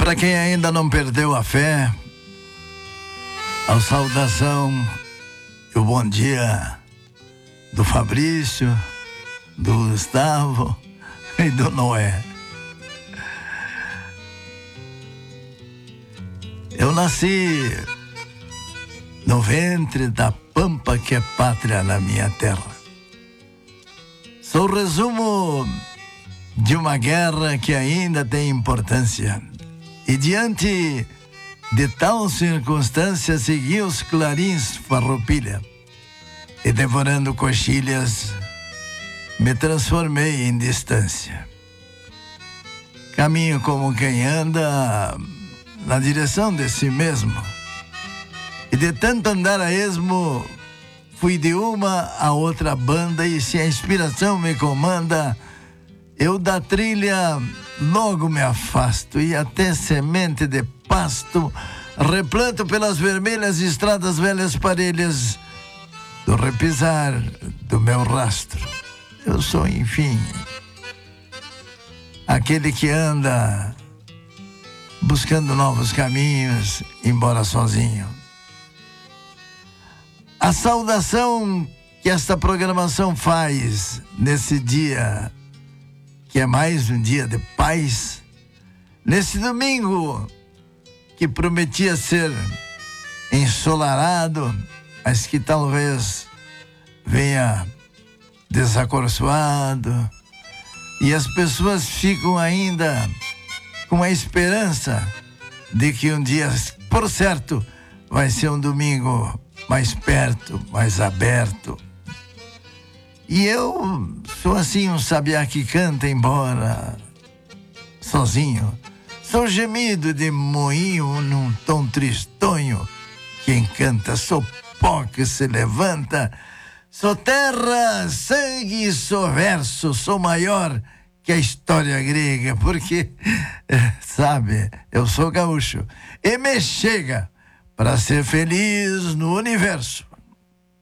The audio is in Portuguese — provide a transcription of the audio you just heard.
para quem ainda não perdeu a fé, a saudação e o bom dia do Fabrício, do Gustavo e do Noé. Eu nasci no ventre da pampa que é pátria na minha terra. Sou o resumo de uma guerra que ainda tem importância. E diante de tal circunstância, segui os clarins farroupilha. E devorando coxilhas, me transformei em distância. Caminho como quem anda na direção de si mesmo. E de tanto andar a esmo, fui de uma a outra banda, e se a inspiração me comanda, eu da trilha logo me afasto, e até semente de pasto replanto pelas vermelhas estradas velhas parelhas do repisar do meu rastro. Eu sou, enfim, aquele que anda buscando novos caminhos, embora sozinho. A saudação que esta programação faz nesse dia, que é mais um dia de paz, nesse domingo que prometia ser ensolarado, mas que talvez venha desacorçoado, e as pessoas ficam ainda com a esperança de que um dia, por certo, vai ser um domingo mais perto, mais aberto. E eu sou assim um sabiá que canta embora sozinho. Sou gemido de moinho num tom tristonho que encanta. Sou pó que se levanta. Sou terra, sangue e sou verso. Sou maior que a história grega, porque, sabe, eu sou gaúcho. E me chega para ser feliz no universo.